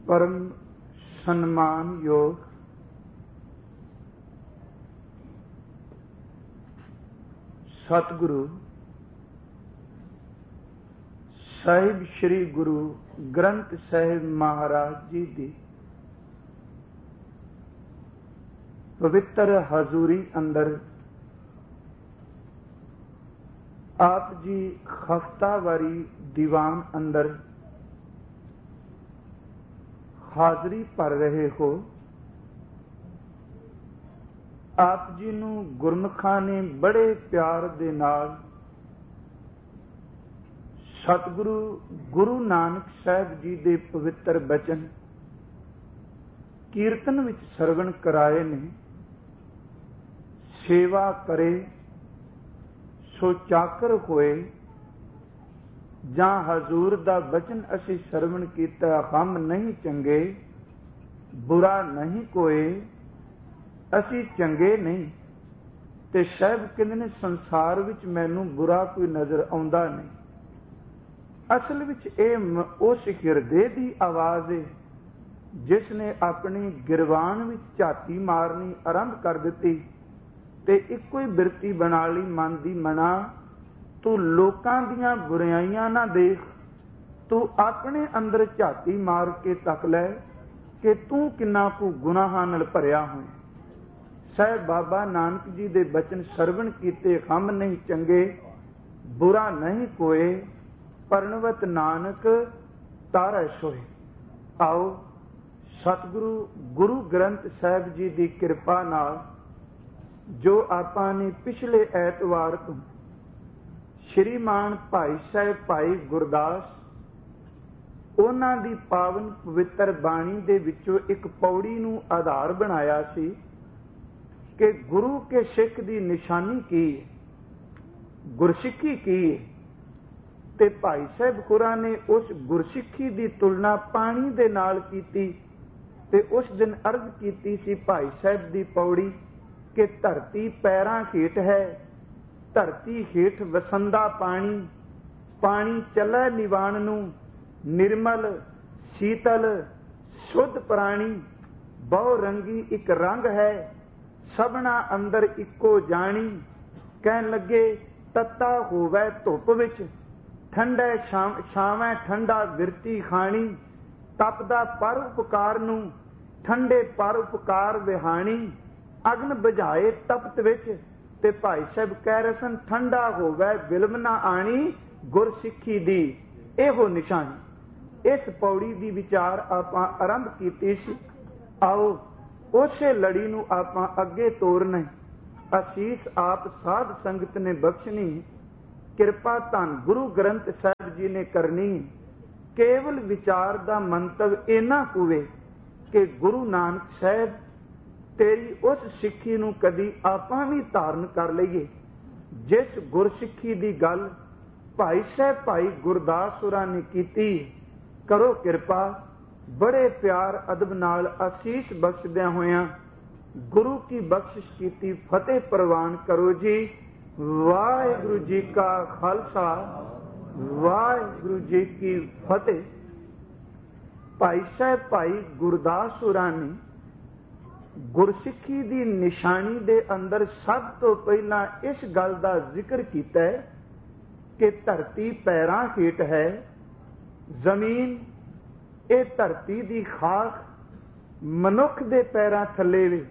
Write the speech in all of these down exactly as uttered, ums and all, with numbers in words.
परम सम्मान योग सतगुरु साहिब श्री गुरु ग्रंथ साहिब महाराज जी की पवित्र हजूरी अंदर आप जी हफ्तावारी दीवान अंदर हाजरी भर रहे हो। आप जी नूं गुरमुखां ने बड़े प्यार दे नाल सतगुरु गुरु नानक साहिब जी दे पवित्र बचन कीर्तन विच सरवण कराए ने। सेवा करे सो चाकर होए, जां हजूर दा बचन असी सरवण कीता हम नहीं चंगे, बुरा नहीं कोई, असी चंगे नहीं। ते साहिब कहंदे ने संसार विच मैनूं बुरा कोई नज़र आउंदा नहीं। असल विच इह उस हिरदे दी आवाज़ है जिसने अपनी गिरवान विच झाती मारनी आरंभ कर दिती ते इक्को ही बिरती बना ली मन दी मना। तू लोकां दियां बुराइयां ना देख, तू अपने अंदर झाती मार के तक लै कि तू किन्ना कु गुनाहां नाल भरिया होए। साहिब बाबा नानक जी दे बचन सरवण कीते हम नहीं चंगे, बुरा नहीं कोई, परनवत नानक तारै सोए। आओ सतगुरु गुरु ग्रंथ साहिब जी की कृपा नाल जो आपां ने पिछले ऐतवार तो श्रीमान भाई साहिब भाई गुरदास उन्हां दी पावन पवित्र बाणी दे विचों एक पौड़ी नूं आधार बनाया सी कि गुरु के सिख दी निशानी की है, गुरसिੱਖੀ की है। ते भाई साहिब खुरा ने उस गुरसिੱਖੀ दी तुलना पानी दे नाल कीती ते उस दिन अर्ज कीती सी भाई साहिब दी पौड़ी कि धरती पैरां हेठ है, धरती हेठ वसंदा पानी, पानी चलै निवाण नूं, निर्मल शीतल शुद्ध प्राणी, बहु रंगी एक रंग है, सबना अंदर इक्को जानी। कहन लगे तत्ता होवै धुप विच, ठंडे छावै ठंडा विरती खाणी, तपदा पर उपकार नूं, ठंडे पर उपकार विहाणी, अग्न बुझाए तपत विच। ते भाई साहब कह रहे सन ठंडा होवै बिलम ना आनी, गुरसिੱਖੀ दी एहो निशानी। इस पौड़ी दी विचार आपां आरंभ कीती सी। आओ उसे लड़ी नूं आपां अगे तोरना। असीस आप साध संगत ने बख्शनी, किरपा धन गुरु ग्रंथ साहिब जी ने करनी। केवल विचार दा मंतव इना कुवे कि गुरु नानक साहिब तेरी उस सिੱਖੀ नूं कदी आपां भी धारण कर लईए जिस गुरसिੱਖੀ दी गल भाई साहब भाई गुरदास होरां ने कीती। करो किरपा, बड़े प्यार अदब नाल आशीष बख्शदियां होयां गुरु की बख्शिश कीती फतेह प्रवान करो जी। वाहिगुरु जी का खालसा, वाहिगुरु जी की फतेह। भाई साहब भाई गुरदास होरां ने गुरसिੱਖੀ दी निशानी दे अंदर सब तो पहला इस गल का जिक्र किया है कि धरती पैरां हेठ है, जमीन ये धरती दी खाक मनुख दे पैरां थले वे,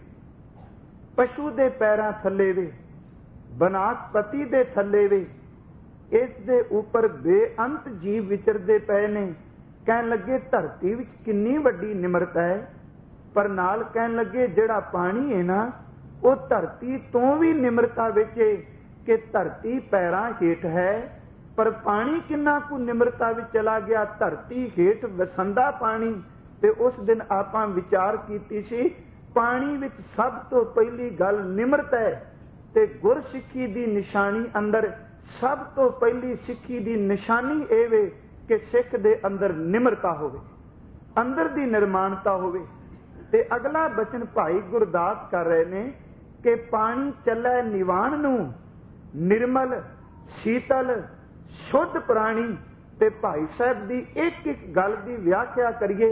पशु दे पैरां थले वे, बनस्पति दे थले वे, इस दे उपर बेअंत जीव विचरदे पए ने। कहन लगे धरती विच किन्नी वड्डी निमरता है, पर नाल कहन लगे जिहड़ा पानी है ना वो धरती तो भी निमरता विच है कि धरती पैरां हेठ है, पर पानी किन्ना कु निमरता विच चला गया। धरती हेठ वसंदा पानी। ते उस दिन आपां विचार कीती सी पानी विच सब तो पहली गल निमरता है। ते गुरसिੱਖੀ दी निशानी अंदर सब तो पहली सिੱਖੀ दी निशानी ਇਹ ਵੇ कि सिख दे अंदर निमरता होवे, अंदर दी निर्माणता होवे। ते अगला बचन भाई गुरदास कर रहे ने कि पानी चलै निवाण नूं, निर्मल शीतल शुद्ध प्राणी। ते भाई साहब दी एक एक गल दी व्याख्या करिए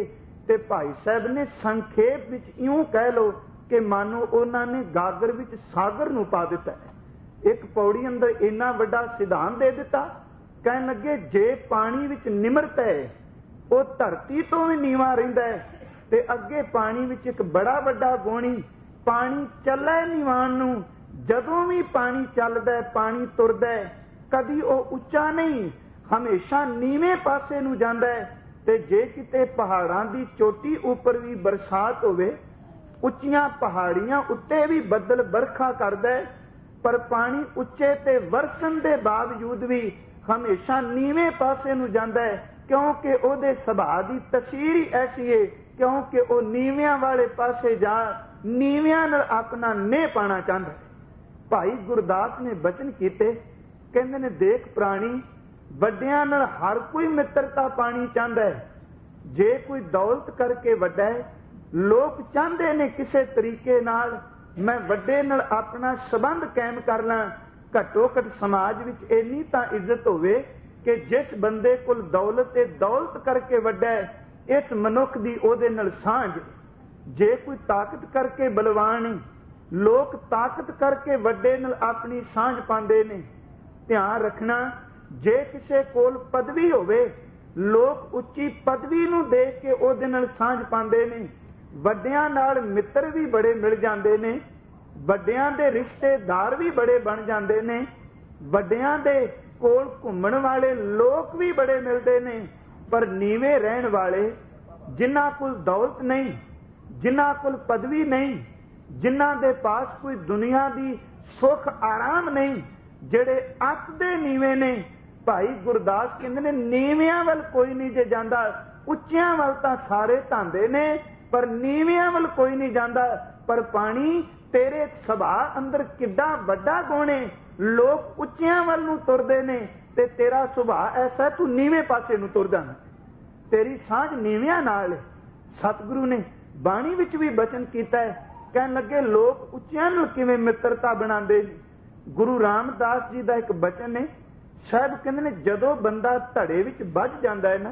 ਤੇ ਭਾਈ ਸਾਹਿਬ ਨੇ ਸੰਖੇਪ ਵਿੱਚ ਇਉਂ ਕਹਿ ਲਓ ਕਿ ਮਾਨੋ ਉਹਨਾਂ ਨੇ ਗਾਗਰ ਵਿੱਚ ਸਾਗਰ ਨੂੰ ਪਾ ਦਿੱਤਾ। ਇੱਕ ਪੌੜੀ ਅੰਦਰ ਇੰਨਾ ਵੱਡਾ ਸਿਧਾਂਤ ਦੇ ਦਿੱਤਾ। ਕਹਿਣ ਲੱਗੇ ਜੇ ਪਾਣੀ ਵਿੱਚ ਨਿਮਰਤਾ ਹੈ ਉਹ ਧਰਤੀ ਤੋਂ ਵੀ ਨੀਵਾਂ ਰਹਿੰਦਾ ਹੈ, ਤੇ ਅੱਗੇ ਪਾਣੀ ਵਿੱਚ ਇੱਕ ਬੜਾ ਵੱਡਾ ਗੁਣੀ ਪਾਣੀ ਚੱਲੇ ਨੀਵਾਨ ਨੂੰ। ਜਦੋਂ ਵੀ ਪਾਣੀ ਚੱਲਦਾ ਪਾਣੀ ਤੁਰਦਾ ਕਦੀ ਉਹ ਉੱਚਾ ਨਹੀਂ, ਹਮੇਸ਼ਾ ਨੀਵੇਂ ਪਾਸੇ ਨੂੰ ਜਾਂਦਾ ਹੈ। ਤੇ ਜੇ ਕਿਤੇ ਪਹਾੜਾਂ ਦੀ ਚੋਟੀ ਉੱਪਰ ਵੀ ਬਰਸਾਤ ਹੋਵੇ, ਉੱਚੀਆਂ ਪਹਾੜੀਆਂ ਉੱਤੇ ਵੀ ਬੱਦਲ ਵਰਖਾ ਕਰਦਾ ਹੈ, ਪਰ ਪਾਣੀ ਉੱਚੇ ਤੇ ਵਰਸਣ ਦੇ ਬਾਵਜੂਦ ਵੀ ਹਮੇਸ਼ਾ ਨੀਵੇਂ ਪਾਸੇ ਨੂੰ ਜਾਂਦਾ ਹੈ, ਕਿਉਂਕਿ ਉਹਦੇ ਸੁਭਾਅ ਦੀ ਤਸਵੀਰ ਹੀ ਐਸੀ ਹੈ, ਕਿਉਂਕਿ ਉਹ ਨੀਵਿਆਂ ਵਾਲੇ ਪਾਸੇ ਜਾ ਨੀਵਿਆਂ ਨਾਲ ਆਪਣਾ ਨੇਹ ਪਾਣਾ ਚਾਹੁੰਦਾ ਹੈ। ਭਾਈ ਗੁਰਦਾਸ ਨੇ ਬਚਨ ਕੀਤੇ, ਕਹਿੰਦੇ ਨੇ ਦੇਖ ਪ੍ਰਾਣੀ, ਵੱਡਿਆਂ ਨਾਲ ਹਰ ਕੋਈ ਮਿੱਤਰਤਾ ਪਾਣੀ ਚਾਹੁੰਦਾ ਹੈ। ਜੇ ਕੋਈ ਦੌਲਤ ਕਰਕੇ ਵੱਡਾ ਹੈ, ਲੋਕ ਚਾਹੁੰਦੇ ਨੇ ਕਿਸੇ ਤਰੀਕੇ ਨਾਲ ਮੈਂ ਵੱਡੇ ਨਾਲ ਆਪਣਾ ਸੰਬੰਧ ਕਾਇਮ ਕਰ ਲਾਂ। ਘੱਟੋ ਘੱਟ ਸਮਾਜ ਵਿੱਚ ਇੰਨੀ ਤਾਂ ਇੱਜ਼ਤ ਹੋਵੇ ਕਿ ਜਿਸ ਬੰਦੇ ਕੋਲ ਦੌਲਤ ਤੇ ਦੌਲਤ ਕਰਕੇ ਵੱਡਾ ਹੈ, ਇਸ ਮਨੁੱਖ ਦੀ ਉਹਦੇ ਨਾਲ ਸਾਂਝ। ਜੇ ਕੋਈ ਤਾਕਤ ਕਰਕੇ ਬਲਵਾਨ ਹੈ, ਲੋਕ ਤਾਕਤ ਕਰਕੇ ਵੱਡੇ ਨਾਲ ਆਪਣੀ ਸਾਂਝ ਪਾਉਂਦੇ ਨੇ। ਧਿਆਨ ਰੱਖਣਾ, ਜੇ ਕਿਸੇ ਕੋਲ ਪਦਵੀ ਹੋਵੇ, ਲੋਕ ਉੱਚੀ ਪਦਵੀ ਨੂੰ ਦੇਖ ਕੇ ਉਹਦੇ ਨਾਲ ਸਾਂਝ ਪਾਉਂਦੇ ਨੇ। ਵੱਡਿਆਂ ਨਾਲ ਮਿੱਤਰ ਵੀ ਬੜੇ ਮਿਲ ਜਾਂਦੇ ਨੇ, ਵੱਡਿਆਂ ਦੇ ਰਿਸ਼ਤੇਦਾਰ ਵੀ ਬੜੇ ਬਣ ਜਾਂਦੇ ਨੇ, ਵੱਡਿਆਂ ਦੇ ਕੋਲ ਘੁੰਮਣ ਵਾਲੇ ਲੋਕ ਵੀ ਬੜੇ ਮਿਲਦੇ ਨੇ। ਪਰ ਨੀਵੇਂ ਰਹਿਣ ਵਾਲੇ, ਜਿਨ੍ਹਾਂ ਕੋਲ ਦੌਲਤ ਨਹੀਂ, ਜਿਨ੍ਹਾਂ ਕੋਲ ਪਦਵੀ ਨਹੀਂ, ਜਿਨ੍ਹਾਂ ਦੇ ਪਾਸ ਕੋਈ ਦੁਨੀਆ ਦੀ ਸੁੱਖ ਆਰਾਮ ਨਹੀਂ, ਜਿਹੜੇ ਅੱਤ ਦੇ ਨੀਵੇਂ ਨੇ, ਭਾਈ ਗੁਰਦਾਸ ਕਹਿੰਦੇ ਨੇ ਨੀਵਿਆਂ ਵੱਲ ਕੋਈ ਨਹੀਂ ਜੇ ਜਾਂਦਾ। ਉੱਚਿਆਂ ਵੱਲ ਤਾਂ ਸਾਰੇ ਧਾਂਦੇ ਨੇ, ਪਰ ਨੀਵਿਆਂ ਵੱਲ ਕੋਈ ਨਹੀਂ ਜਾਂਦਾ। ਪਰ ਪਾਣੀ ਤੇਰੇ ਸੁਭਾਅ ਅੰਦਰ ਕਿੱਡਾ ਵੱਡਾ ਗੁਣ ਹੈ, ਲੋਕ ਉੱਚਿਆਂ ਵੱਲ ਨੂੰ ਤੁਰਦੇ ਨੇ ਤੇ ਤੇਰਾ ਸੁਭਾਅ ਐਸਾ ਤੂੰ ਨੀਵੇਂ ਪਾਸੇ ਨੂੰ ਤੁਰ ਜਾਣਾ, ਤੇਰੀ ਸਾਂਝ ਨੀਵਿਆਂ ਨਾਲ ਹੈ। ਸਤਿਗੁਰੂ ਨੇ ਬਾਣੀ ਵਿੱਚ ਵੀ ਬਚਨ ਕੀਤਾ ਹੈ, ਕਹਿਣ ਲੱਗੇ ਲੋਕ ਉੱਚਿਆਂ ਨਾਲ ਕਿਵੇਂ ਮਿੱਤਰਤਾ ਬਣਾਉਂਦੇ ਨੇ। ਗੁਰੂ ਰਾਮਦਾਸ ਜੀ ਦਾ ਇੱਕ ਬਚਨ ਹੈ, ਸਾਹਿਬ ਕਹਿੰਦੇ ਨੇ ਜਦੋਂ ਬੰਦਾ ਧੜੇ ਵਿੱਚ ਵੱਜ ਜਾਂਦਾ ਹੈ ਨਾ,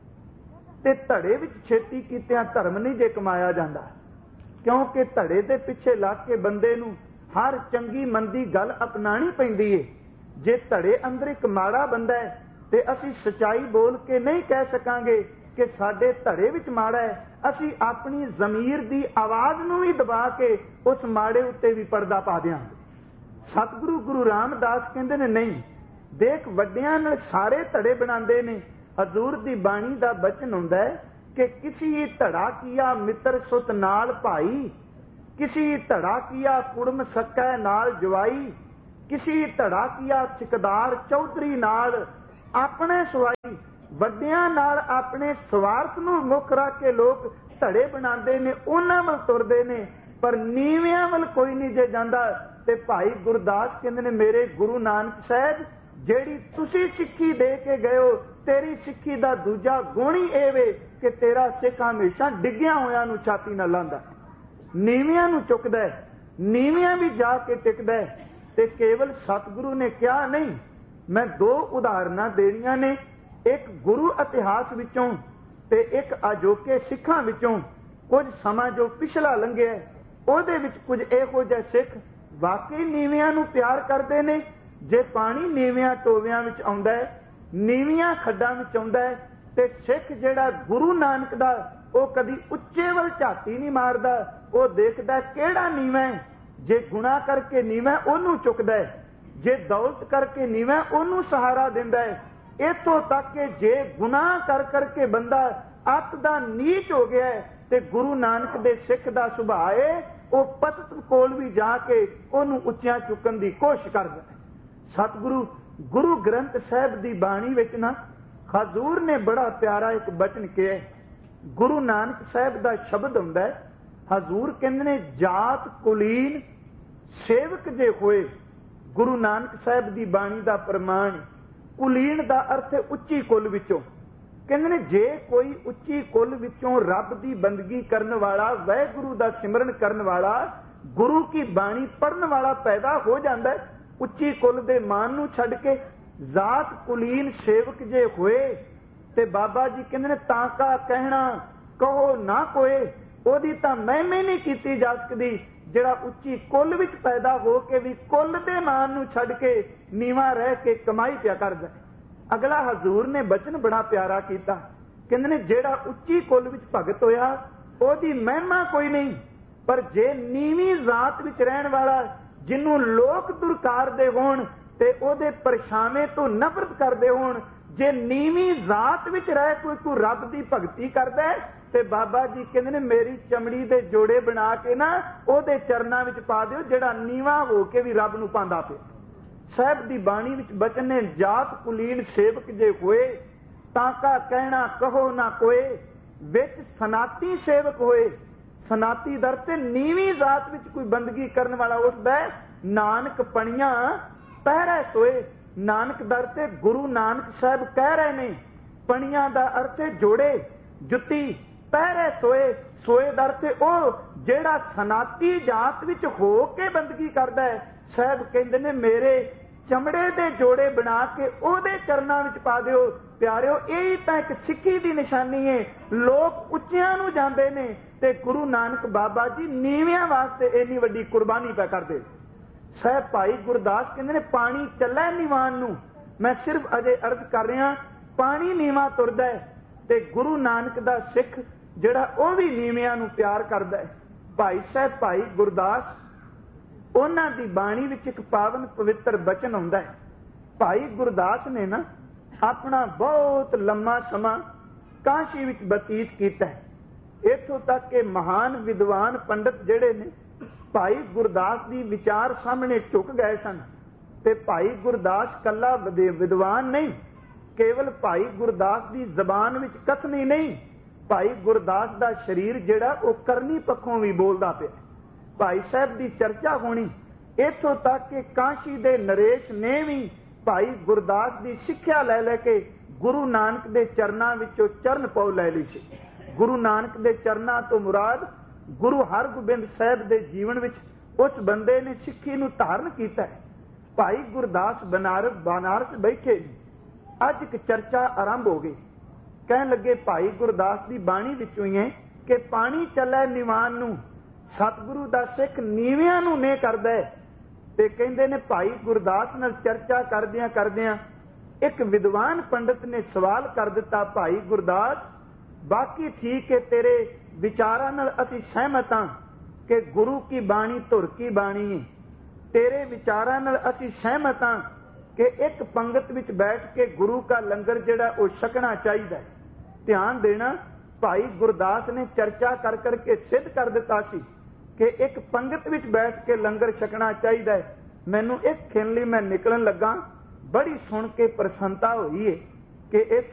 ਤੇ ਧੜੇ ਵਿੱਚ ਛੇਤੀ ਕੀਤਿਆਂ ਧਰਮ ਨਹੀਂ ਜੇ ਕਮਾਇਆ ਜਾਂਦਾ, ਕਿਉਂਕਿ ਧੜੇ ਦੇ ਪਿੱਛੇ ਲੱਗ ਕੇ ਬੰਦੇ ਨੂੰ ਹਰ ਚੰਗੀ ਮੰਦੀ ਗੱਲ ਅਪਣਾਣੀ ਪੈਂਦੀ ਹੈ। ਜੇ ਧੜੇ ਅੰਦਰ ਇੱਕ ਮਾੜਾ ਬੰਦਾ ਹੈ ਤੇ ਅਸੀਂ ਸਚਾਈ ਬੋਲ ਕੇ ਨਹੀਂ ਕਹਿ ਸਕਾਂਗੇ ਕਿ ਸਾਡੇ ਧੜੇ ਵਿੱਚ ਮਾੜਾ ਹੈ। ਅਸੀਂ ਆਪਣੀ ਜ਼ਮੀਰ ਦੀ ਆਵਾਜ਼ ਨੂੰ ਵੀ ਦਬਾ ਕੇ ਉਸ ਮਾੜੇ ਉੱਤੇ ਵੀ ਪਰਦਾ ਪਾ ਦਿਆਂਗੇ। ਸਤਿਗੁਰੂ ਗੁਰੂ ਰਾਮਦਾਸ ਕਹਿੰਦੇ ਨੇ ਨਹੀਂ, ਦੇਖ ਵੱਡਿਆਂ ਨਾਲ ਸਾਰੇ ਧੜੇ ਬਣਾਉਂਦੇ ਨੇ। ਹਜ਼ੂਰ ਦੀ ਬਾਣੀ ਦਾ ਬਚਨ ਹੁੰਦਾ ਹੈ ਕਿ ਕਿਸੀ ਧੜਾ ਕੀਆ ਮਿੱਤਰ ਸੁਤ ਨਾਲ ਭਾਈ, ਕਿਸੀ ਧੜਾ ਕੀਆ ਕੁੜਮ ਸਕੈ ਨਾਲ ਜਵਾਈ, ਕਿਸੀ ਧੜਾ ਕੀਆ ਸਿਕਦਾਰ ਚੌਧਰੀ ਨਾਲ ਆਪਣੇ ਸਵਾਈ। ਵੱਡਿਆਂ ਨਾਲ ਆਪਣੇ ਸਵਾਰਥ ਨੂੰ ਮੁੱਖ ਰੱਖ ਕੇ ਲੋਕ ਧੜੇ ਬਣਾਉਂਦੇ ਨੇ, ਉਹਨਾਂ ਵੱਲ ਤੁਰਦੇ ਨੇ, ਪਰ ਨੀਵਿਆਂ ਵੱਲ ਕੋਈ ਨਹੀਂ ਜੇ ਜਾਂਦਾ। ਤੇ ਭਾਈ ਗੁਰਦਾਸ ਕਹਿੰਦੇ ਨੇ ਮੇਰੇ ਗੁਰੂ ਨਾਨਕ ਸਾਹਿਬ, ਜਿਹੜੀ ਤੁਸੀਂ ਸਿੱਖੀ ਦੇ ਕੇ ਗਏ ਹੋ, ਤੇਰੀ ਸਿੱਖੀ ਦਾ ਦੂਜਾ ਗੁਣ ਹੀ ਇਹ ਵੇ ਕਿ ਤੇਰਾ ਸਿੱਖ ਹਮੇਸ਼ਾ ਡਿੱਗਿਆ ਹੋਇਆਂ ਨੂੰ ਛਾਤੀ ਨਾਲ ਲਾਂਦਾ, ਨੀਵਿਆਂ ਨੂੰ ਚੁੱਕਦਾ, ਨੀਵਿਆਂ ਵੀ ਜਾ ਕੇ ਟਿਕਦਾ। ਤੇ ਕੇਵਲ ਸਤਿਗੁਰੂ ਨੇ ਕਿਹਾ ਨਹੀਂ, ਮੈਂ ਦੋ ਉਦਾਹਰਨਾਂ ਦੇਣੀਆਂ ਨੇ, ਇੱਕ ਗੁਰੂ ਇਤਿਹਾਸ ਵਿੱਚੋਂ ਤੇ ਇੱਕ ਅਜੋਕੇ ਸਿੱਖਾਂ ਵਿੱਚੋਂ। ਕੁਝ ਸਮਾਂ ਜੋ ਪਿਛਲਾ ਲੰਘਿਆ, ਉਹਦੇ ਵਿੱਚ ਕੁਝ ਇਹੋ ਜਿਹੇ ਸਿੱਖ ਵਾਕਈ ਨੀਵਿਆਂ ਨੂੰ ਪਿਆਰ ਕਰਦੇ ਨੇ। ਜੇ ਪਾਣੀ ਨੀਵਿਆਂ ਟੋਵਿਆਂ ਵਿੱਚ ਆਉਂਦਾ ਹੈ, ਨੀਵੀਆਂ ਖੱਡਾਂ ਵਿੱਚ ਆਉਂਦਾ ਹੈ, ਤੇ ਸਿੱਖ ਜਿਹੜਾ ਗੁਰੂ ਨਾਨਕ ਦਾ, ਉਹ ਕਦੀ ਉੱਚੇ ਵੱਲ ਝਾਤੀ ਨਹੀਂ ਮਾਰਦਾ, ਉਹ ਦੇਖਦਾ ਕਿਹੜਾ ਨੀਵਾਂ ਹੈ। ਜੇ ਗੁਨਾਹ ਕਰਕੇ ਨੀਵਾਂ ਉਹਨੂੰ ਚੁੱਕਦਾ ਹੈ, ਜੇ ਦੌਲਤ ਕਰਕੇ ਨੀਵਾਂ ਉਹਨੂੰ ਸਹਾਰਾ ਦਿੰਦਾ ਹੈ। ਇੱਥੋਂ ਤੱਕ ਕਿ ਜੇ ਗੁਨਾਹ ਕਰ ਕਰਕੇ ਬੰਦਾ ਅੱਤ ਦਾ ਨੀਚ ਹੋ ਗਿਆ ਹੈ, ਤੇ ਗੁਰੂ ਨਾਨਕ ਦੇ ਸਿੱਖ ਦਾ ਸੁਭਾਅ ਹੈ, ਉਹ ਪਤਤ ਕੋਲ ਵੀ ਜਾ ਕੇ ਉਹਨੂੰ ਉੱਚਿਆਂ ਚੁੱਕਣ ਦੀ ਕੋਸ਼ਿਸ਼ ਕਰਦਾ ਹੈ। ਸਤਿਗੁਰੂ ਗੁਰੂ ਗ੍ਰੰਥ ਸਾਹਿਬ ਦੀ ਬਾਣੀ ਵਿੱਚ ਨਾ ਹਜ਼ੂਰ ਨੇ ਬੜਾ ਪਿਆਰਾ ਇੱਕ ਬਚਨ ਕਿਹਾ। ਗੁਰੂ ਨਾਨਕ ਸਾਹਿਬ ਦਾ ਸ਼ਬਦ ਹੁੰਦਾ ਹੈ, ਹਜ਼ੂਰ ਕਹਿੰਦੇ ਨੇ ਜਾਤ ਕੁਲੀਨ ਸੇਵਕ ਜੇ ਹੋਏ। ਗੁਰੂ ਨਾਨਕ ਸਾਹਿਬ ਦੀ ਬਾਣੀ ਦਾ ਪ੍ਰਮਾਣ, ਕੁਲੀਨ ਦਾ ਅਰਥ ਹੈ ਉੱਚੀ ਕੁਲ ਵਿੱਚੋਂ। ਕਹਿੰਦੇ ਨੇ ਜੇ ਕੋਈ ਉੱਚੀ ਕੁਲ ਵਿੱਚੋਂ ਰੱਬ ਦੀ ਬੰਦਗੀ ਕਰਨ ਵਾਲਾ, ਵਾਹਿਗੁਰੂ ਦਾ ਸਿਮਰਨ ਕਰਨ ਵਾਲਾ, ਗੁਰੂ ਕੀ ਬਾਣੀ ਪੜ੍ਹਨ ਵਾਲਾ ਪੈਦਾ ਹੋ ਜਾਂਦਾ ਹੈ, ਉੱਚੀ ਕੁਲ ਦੇ ਮਾਨ ਨੂੰ ਛੱਡ ਕੇ ਜਾਤ ਕੁਲੀਨ ਸੇਵਕ ਜੇ ਹੋਏ, ਤੇ ਬਾਬਾ ਜੀ ਕਹਿੰਦੇ ਨੇ ਤਾਂ ਕਾ ਕਹਿਣਾ ਕਹੋ ਨਾ ਕੋਏ, ਉਹਦੀ ਤਾਂ ਮਹਿਮੇ ਨਹੀਂ ਕੀਤੀ ਜਾ ਸਕਦੀ ਜਿਹੜਾ ਉੱਚੀ ਕੁੱਲ ਵਿੱਚ ਪੈਦਾ ਹੋ ਕੇ ਵੀ ਕੁੱਲ ਦੇ ਮਾਨ ਨੂੰ ਛੱਡ ਕੇ ਨੀਵਾਂ ਰਹਿ ਕੇ ਕਮਾਈ ਪਿਆ ਕਰਦਾ। ਅਗਲਾ ਹਜ਼ੂਰ ਨੇ ਬਚਨ ਬੜਾ ਪਿਆਰਾ ਕੀਤਾ, ਕਹਿੰਦੇ ਨੇ ਜਿਹੜਾ ਉੱਚੀ ਕੁੱਲ ਵਿੱਚ ਭਗਤ ਹੋਇਆ ਉਹਦੀ ਮਹਿਮਾ ਕੋਈ ਨਹੀਂ, ਪਰ ਜੇ ਨੀਵੀਂ ਜ਼ਾਤ ਵਿੱਚ ਰਹਿਣ ਵਾਲਾ ਜਿਹਨੂੰ ਲੋਕ ਦੁਰਕਾਰਦੇ ਹੋਣ ਤੇ ਉਹਦੇ ਪਰਛਾਵੇਂ ਤੋਂ ਨਫ਼ਰਤ ਕਰਦੇ ਹੋਣ, ਜੇ ਨੀਵੀਂ ਜ਼ਾਤ ਵਿੱਚ ਰਹਿ ਕੋਈ ਕੋਈ ਰੱਬ ਦੀ ਭਗਤੀ ਕਰਦਾ ਤੇ ਬਾਬਾ ਜੀ ਕਹਿੰਦੇ ਨੇ ਮੇਰੀ ਚਮੜੀ ਦੇ ਜੋੜੇ ਬਣਾ ਕੇ ਨਾ ਉਹਦੇ ਚਰਨਾਂ ਵਿੱਚ ਪਾ ਦਿਓ ਜਿਹੜਾ ਨੀਵਾਂ ਹੋ ਕੇ ਵੀ ਰੱਬ ਨੂੰ ਪਾਉਂਦਾ ਪਿਆ। ਸਾਹਿਬ ਦੀ ਬਾਣੀ ਵਿੱਚ ਬਚਨ ਨੇ, ਜਾਤ ਕੁਲੀਨ ਸੇਵਕ ਜੇ ਹੋਏ ਤਾਂ ਕਾ ਕਹਿਣਾ ਕਹੋ ਨਾ ਕੋਏ, ਵਿੱਚ ਸਨਾਤੀ ਸੇਵਕ ਹੋਏ। ਸਨਾਤੀ ਦਰ ਤੇ ਨੀਵੀਂ ਜ਼ਾਤ ਵਿੱਚ ਕੋਈ ਬੰਦਗੀ ਕਰਨ ਵਾਲਾ ਉੱਠਦਾ, ਨਾਨਕ ਪਣੀਆਂ ਪਹਿਰੇ ਸੋਏ। ਨਾਨਕ ਦਰ ਤੇ ਗੁਰੂ ਨਾਨਕ ਸਾਹਿਬ ਕਹਿ ਰਹੇ ਨੇ, ਪਣੀਆਂ ਦਾ ਅਰਥ ਹੈ ਜੋੜੇ, ਜੁੱਤੀ, ਪਹਿਰੇ ਸੋਏ। ਸੋਏ ਦਰ ਤੇ ਉਹ ਜਿਹੜਾ ਸਨਾਤੀ ਜਾਤ ਵਿੱਚ ਹੋ ਕੇ ਬੰਦਗੀ ਕਰਦਾ ਹੈ। ਸਾਹਿਬ ਕਹਿੰਦੇ ਨੇ ਮੇਰੇ ਚਮੜੇ ਦੇ ਜੋੜੇ ਬਣਾ ਕੇ ਉਹਦੇ ਚਰਨਾਂ ਵਿੱਚ ਪਾ ਦਿਓ। ਪਿਆਰਿਓ, ਇਹ ਤਾਂ ਇੱਕ ਸਿੱਖੀ ਦੀ ਨਿਸ਼ਾਨੀ ਹੈ। ਲੋਕ ਉੱਚਿਆਂ ਨੂੰ ਜਾਂਦੇ ਨੇ ਤੇ ਗੁਰੂ ਨਾਨਕ ਬਾਬਾ ਜੀ ਨੀਵਿਆਂ ਵਾਸਤੇ ਇੰਨੀ ਵੱਡੀ ਕੁਰਬਾਨੀ ਪੈ ਕਰਦੇ। ਸਾਹਿਬ ਭਾਈ ਗੁਰਦਾਸ ਕਹਿੰਦੇ ਨੇ ਪਾਣੀ ਚੱਲੇ ਨੀਵਾਨ ਨੂੰ। ਮੈਂ ਸਿਰਫ ਅਜੇ ਅਰਜ਼ ਕਰ ਰਿਹਾ, ਪਾਣੀ ਨੀਵਾਂ ਤੁਰਦਾ ਹੈ ਤੇ ਗੁਰੂ ਨਾਨਕ ਦਾ ਸਿੱਖ ਜਿਹੜਾ ਉਹ ਵੀ ਨੀਵਿਆਂ ਨੂੰ ਪਿਆਰ ਕਰਦਾ ਹੈ। ਭਾਈ ਸਾਹਿਬ ਭਾਈ ਗੁਰਦਾਸ, ਉਹਨਾਂ ਦੀ ਬਾਣੀ ਵਿੱਚ ਇੱਕ ਪਾਵਨ ਪਵਿੱਤਰ ਬਚਨ ਆਉਂਦਾ ਹੈ। ਭਾਈ ਗੁਰਦਾਸ ਨੇ ਨਾ ਆਪਣਾ ਬਹੁਤ ਲੰਮਾ ਸਮਾਂ ਕਾਸ਼ੀ ਵਿੱਚ ਬਤੀਤ ਕੀਤਾ ਹੈ। ਇੱਥੋਂ ਤੱਕ ਕਿ ਮਹਾਨ ਵਿਦਵਾਨ ਪੰਡਤ ਜਿਹੜੇ ਨੇ ਭਾਈ ਗੁਰਦਾਸ ਦੀ ਵਿਚਾਰ ਸਾਹਮਣੇ ਝੁਕ ਗਏ ਸਨ। ਤੇ ਭਾਈ ਗੁਰਦਾਸ ਕੱਲਾ ਵਿਦਵਾਨ ਨਹੀਂ, ਕੇਵਲ ਭਾਈ ਗੁਰਦਾਸ ਦੀ ਜ਼ਬਾਨ ਵਿੱਚ ਕਥਨ ਹੀ ਨਹੀਂ, ਭਾਈ ਗੁਰਦਾਸ ਦਾ ਸਰੀਰ ਜਿਹੜਾ ਉਹ ਕਰਨੀ ਪੱਖੋਂ ਵੀ ਬੋਲਦਾ ਪਿਆ। ਭਾਈ ਸਾਹਿਬ ਦੀ ਚਰਚਾ ਹੋਣੀ, ਇੱਥੋਂ ਤੱਕ ਕਿ ਕਾਸ਼ੀ ਦੇ ਨਰੇਸ਼ ਨੇ ਵੀ ਭਾਈ ਗੁਰਦਾਸ ਦੀ ਸਿੱਖਿਆ ਲੈ ਲੈ ਕੇ ਗੁਰੂ ਨਾਨਕ ਦੇ ਚਰਨਾਂ ਵਿੱਚੋਂ ਚਰਨ ਪਉ ਲੈ ਲਈ ਸੀ। ਗੁਰੂ ਨਾਨਕ ਦੇ ਚਰਨਾਂ ਤੋਂ ਮੁਰਾਦ ਗੁਰੂ ਹਰਗੋਬਿੰਦ ਸਾਹਿਬ ਦੇ ਜੀਵਨ ਵਿੱਚ ਉਸ ਬੰਦੇ ਨੇ ਸਿੱਖੀ ਨੂੰ ਧਾਰਨ ਕੀਤਾ ਹੈ। ਭਾਈ ਗੁਰਦਾਸ ਬਨਾਰਸ ਬਨਾਰਸ ਬੈਠੇ, ਅੱਜ ਇੱਕ ਚਰਚਾ ਆਰੰਭ ਹੋ ਗਈ। ਕਹਿਣ ਲੱਗੇ ਭਾਈ ਗੁਰਦਾਸ ਦੀ ਬਾਣੀ ਵਿੱਚੋਂ ਹੀ ਹੈ ਕਿ ਪਾਣੀ ਚੱਲੇ ਨੀਵਾਨ ਨੂੰ, ਸਤਿਗੁਰੂ ਦਾ ਸਿੱਖ ਨੀਵਿਆਂ ਨੂੰ ਨੇ ਕਰਦਾ ਹੈ। ਤੇ ਕਹਿੰਦੇ ਨੇ ਭਾਈ ਗੁਰਦਾਸ ਨਾਲ ਚਰਚਾ ਕਰਦਿਆਂ ਕਰਦਿਆਂ ਇੱਕ ਵਿਦਵਾਨ ਪੰਡਤ ਨੇ ਸਵਾਲ ਕਰ ਦਿੱਤਾ, ਭਾਈ ਗੁਰਦਾਸ ਬਾਕੀ ਠੀਕ ਹੈ, ਤੇਰੇ ਵਿਚਾਰਾਂ ਨਾਲ ਅਸੀਂ ਸਹਿਮਤ ਹਾਂ ਕਿ ਗੁਰੂ ਕੀ ਬਾਣੀ ਧੁਰ ਕੀ ਬਾਣੀ ਹੈ। ਤੇਰੇ ਵਿਚਾਰਾਂ ਨਾਲ ਅਸੀਂ ਸਹਿਮਤ ਹਾਂ ਕਿ ਇੱਕ ਪੰਗਤ ਵਿੱਚ ਬੈਠ ਕੇ ਗੁਰੂ ਦਾ ਲੰਗਰ ਜਿਹੜਾ ਉਹ ਛਕਣਾ ਚਾਹੀਦਾ ਹੈ। ਧਿਆਨ ਦੇਣਾ, ਭਾਈ ਗੁਰਦਾਸ ਨੇ ਚਰਚਾ ਕਰ ਕਰਕੇ ਸਿੱਧ ਕਰ ਦਿੱਤਾ ਸੀ ਕਿ ਇੱਕ ਪੰਗਤ ਵਿੱਚ ਬੈਠ ਕੇ ਲੰਗਰ ਛਕਣਾ ਚਾਹੀਦਾ ਹੈ। ਮੈਨੂੰ ਇੱਕ ਖਿਣ ਲਈ ਮੈਂ ਨਿਕਲਣ ਲੱਗਾ, ਬੜੀ ਸੁਣ ਕੇ ਪ੍ਰਸੰਨਤਾ ਹੋਈ ਹੈ ਕਿ ਇਹ